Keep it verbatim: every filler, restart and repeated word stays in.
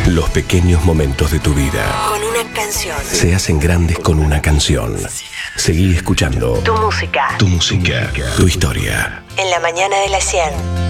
Los pequeños momentos de tu vida. Con una canción. Se hacen grandes con una canción. Seguí escuchando. Tu música. Tu música. Tu historia. En la mañana de las cien.